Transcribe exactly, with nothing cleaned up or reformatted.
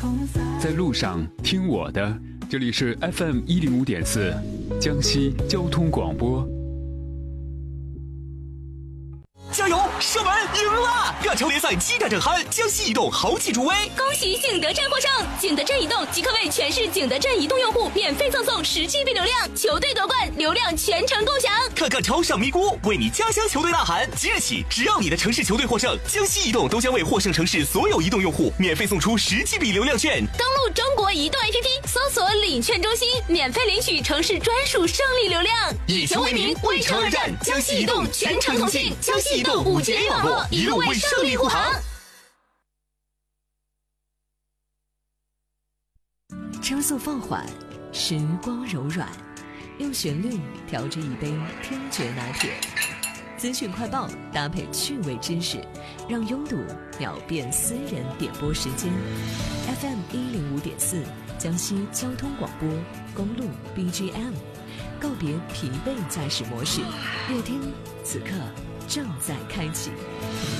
在路上听我的，这里是 F M 一零五点四，江西交通广播。 加油！射门赢了！亚超联赛激战正酣，江西移动豪气助威！ 恭喜景德镇获胜！景德镇移动即刻为全市景德镇移动用户免费赠送十 G B 流量，球队夺冠，流量全程共享。 看看超上咪咕，为你家乡球队呐喊！即日起，只要你的城市球队获胜，江西移动都将为获胜城市所有移动用户免费送出十 G B 流量券。 登录中国移动 A P P， 搜索领券中心，免费领取城市专属胜利流量。 以球为名，为城而战，江西移动全程同庆，江西移动五 G A 网络一路为胜利护航。 车速放缓，时光柔软，用旋律调制一杯听觉拿铁。资讯快报搭配趣味知识，让拥堵秒变私人点播时间。F M 一零五点四，江西交通广播，公路 B G M， 告别疲惫驾驶模式，乐听此刻正在开启。